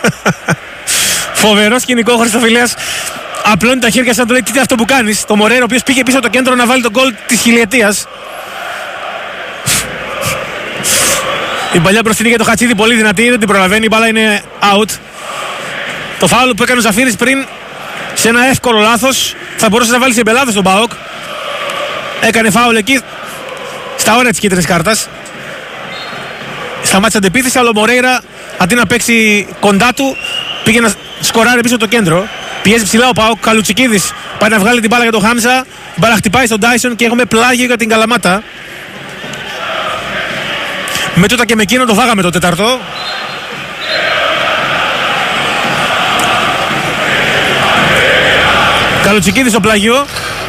Φοβερό σκηνικό Χριστοφιλέας. Απλώνει τα χέρια σαν να του λέει τι είναι αυτό που κάνεις. Το Μορέιρα, ο οποίος πήγε πίσω το κέντρο να βάλει τον γκολ της χιλιετίας. Η παλιά μπροστινή για το Χατσίδη πολύ δυνατή, δεν την προλαβαίνει, η μπάλα είναι out. Το φάουλ που έκανε ο Ζαφύρης πριν σε ένα εύκολο λάθος θα μπορούσε να βάλει σε μπελάδες τον ΠΑΟΚ. Έκανε φάουλ εκεί στα όρια της κίτρινης κάρτας. Σταμάτησε αντεπίθεση, αλλά ο Μορέιρα αντί να παίξει κοντά του πήγε να σκοράρει πίσω το κέντρο. Πιέζει ψηλά ο ΠΑΟΚ. Καλουτσικίδης πάει να βγάλει την μπάλα για τον Χάμζα. Η μπάλα χτυπάει στον Τάισον και έχουμε πλάγιο για την Καλαμάτα. Με τούτα και με εκείνο το φάγαμε το τέταρτο. Καλουτσικίδης στο πλάγιο.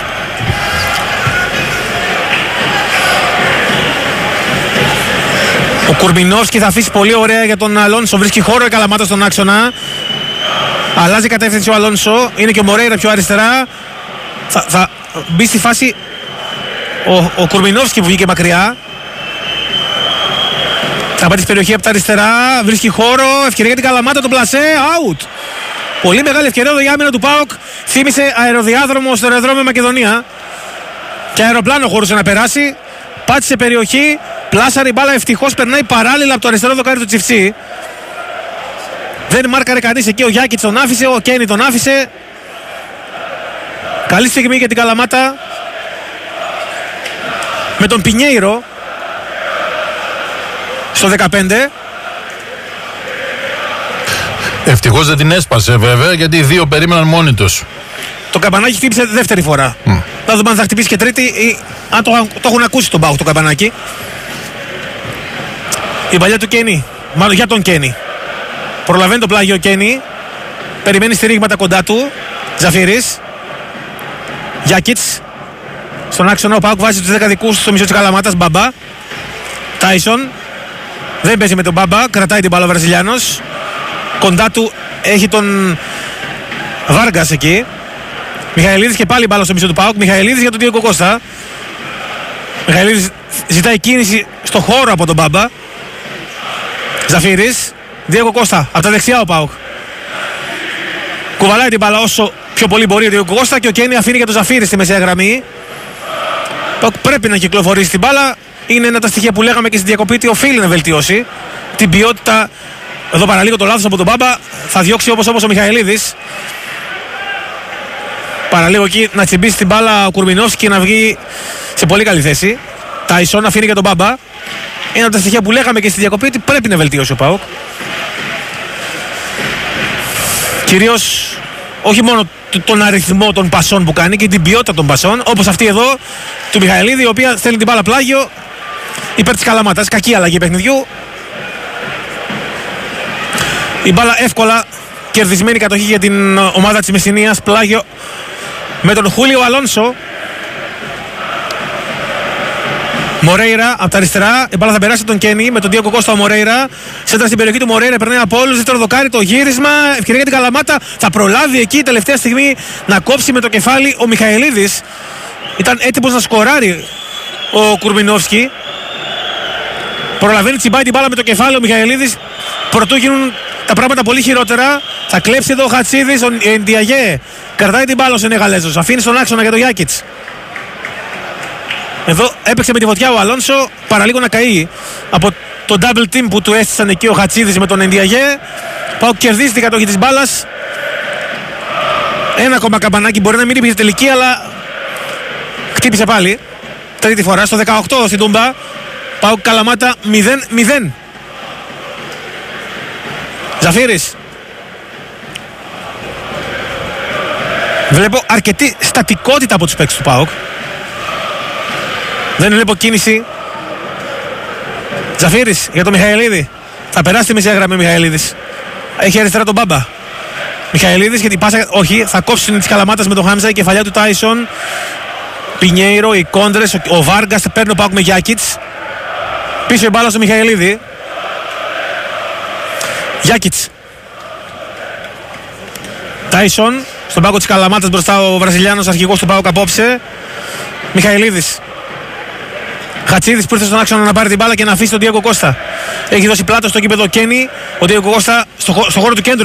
Ο Κουρμινόφσκι θα αφήσει πολύ ωραία για τον Αλόνσο. Βρίσκει χώρο η Καλαμάτα στον άξονα. Αλλάζει κατεύθυνση ο Αλόνσο. Είναι και ο Μορέιρα πιο αριστερά. Θα μπει στη φάση ο Κουρμινόφσκι που βγήκε μακριά. Θα πάει στην περιοχή από τα αριστερά. Βρίσκει χώρο. Ευκαιρία για την Καλαμάτα. Τον πλασέ. Out. Πολύ μεγάλη ευκαιρία εδώ για άμυνα του ΠΑΟΚ. Θύμισε αεροδιάδρομο στο αεροδρόμιο Μακεδονία. Και αεροπλάνο χωρούσε να περάσει. Πάτησε περιοχή. Πλάσαρε η μπάλα. Ευτυχώς περνάει παράλληλα από το αριστερό δοκάρι του Τσιφτσί. Δεν μάρκαρε κανείς εκεί. Ο Γιάκητς τον άφησε. Ο Κένι τον άφησε. Καλή στιγμή για την Καλαμάτα. Με τον Πινιέιρο στο 15. Ευτυχώς δεν την έσπασε βέβαια, γιατί οι δύο περίμεναν μόνοι τους. Το καμπανάκι χτύπησε δεύτερη φορά. Θα δούμε αν θα χτυπήσει και τρίτη ή αν το έχουν ακούσει τον ΠΑΟΚ το καμπανάκι. Η παλιά του Κένι. Μάλλον για τον Κένι. Προλαβαίνει το πλάγιο ο Κένι. Περιμένει στηρίγματα κοντά του. Ζαφύρης. Γιάκητς. Στον άξονα ο ΠΑΟΚ βάζει τους 10 δικούς στο μισό της Καλαμάτας. Μπαμπά. Τάισον. Δεν παίζει με τον Μπαμπά. Κρατάει την μπάλα ο Βραζιλιάνος. Κοντά του έχει τον Βάργκας εκεί. Μιχαηλίδης και πάλι μπάλα στο μισό του ΠΑΟΚ. Μιχαηλίδης για τον Διέγκο Κώστα. Μιχαηλίδης ζητάει κίνηση στο χώρο από τον Μπάμπα. Ζαφύρης. Διέγκο Κώστα. Από τα δεξιά ο ΠΑΟΚ. Κουβαλάει την μπάλα όσο πιο πολύ μπορεί ο Διέγκο Κώστα και ο Κένι αφήνει για τον Ζαφύρη στη μεσαία γραμμή. ΠΑΟΚ πρέπει να κυκλοφορήσει την μπάλα. Είναι ένα από τα στοιχεία που λέγαμε και στην διακοπή ότι οφείλει να βελτιώσει την ποιότητα. Εδώ παραλίγο το λάθος από τον Μπάμπα. Θα διώξει όπως ο Μιχαηλίδης. Παραλίγο εκεί να τσιμπήσει την μπάλα ο Κουρμινόφσκι και να βγει σε πολύ καλή θέση. Τάισον αφήνει για τον Μπάμπα. Ένα από τα στοιχεία που λέγαμε και στη διακοπή ότι πρέπει να βελτιώσει ο ΠΑΟΚ. Κυρίως όχι μόνο τον αριθμό των πασών που κάνει και την ποιότητα των πασών, όπως αυτή εδώ του Μιχαηλίδη, η οποία στέλνει την μπάλα πλάγιο υπέρ της Καλαμάτας. Κακή αλλαγή παιχνιδιού. Η μπάλα εύκολα κερδισμένη κατοχή για την ομάδα της Μεσσηνίας. Πλάγιο με τον Χούλιο Αλόνσο. Μορέιρα από τα αριστερά. Η μπάλα θα περάσει τον Κένι με τον Διέγκο Κώστα. Ο Μορέιρα. Σέντρα στην περιοχή του Μορέιρα. Περνάει από όλους. Δεύτερο δοκάρι. Το γύρισμα. Ευκαιρία για την Καλαμάτα. Θα προλάβει εκεί τελευταία στιγμή να κόψει με το κεφάλι ο Μιχαηλίδης. Ήταν έτοιμος να σκοράρει ο Κουρμινόφσκι. Προλαβαίνει, τσιμπάει την μπάλα με το κεφάλι ο Μιχαηλίδης. Πρωτού γίνουν τα πράγματα πολύ χειρότερα. Θα κλέψει εδώ ο Χατσίδης. Ο Ντιαγέ κρατάει την μπάλα ο Σενεγαλέζος. Αφήνει στον άξονα για τον Γιάκητς. Εδώ έπαιξε με τη φωτιά ο Αλόνσο. Παραλίγο να καεί από το double team που του έστησαν εκεί ο Χατσίδης με τον Ντιαγέ. Πάω κερδίζει την κατοχή της μπάλας. Ένα ακόμα καμπανάκι, μπορεί να μην υπήρχε τελική, αλλά χτύπησε πάλι. Τρίτη φορά στο 18 στην Τούμπα. Πάω Καλαμάτα 0-0. Ζαφύρης. Βλέπω αρκετή στατικότητα από τους παίκτες του ΠΑΟΚ. Δεν βλέπω κίνηση. Ζαφύρης για τον Μιχαηλίδη. Θα περάσει τη μεσαία γραμμή ο Μιχαηλίδης. Έχει αριστερά τον Μπάμπα. Μιχαηλίδης γιατί πάσα. Όχι, θα κόψει τις Καλαμάτας με τον Χάμζα. Η κεφαλιά του Τάισον. Πινιέιρο, οι κόντρες. Ο Βάργκας παίρνει ο ΠΑΟΚ με Γιάκητς. Πίσω η μπάλα στο Μιχαηλίδη. Γιάκητς. Τάισον. Στον πάγκο της Καλαμάτας μπροστά ο Βραζιλιάνος αρχηγός του ΠΑΟΚ απόψε. Μιχαηλίδης. Χατσίδης που ήρθε στον άξονα να πάρει την μπάλα και να αφήσει τον Διέγκο Κώστα. Έχει δώσει πλάτο στο κήπεδο Κένι. Ο Διέγκο Κώστα στο χώρο του κέντρου.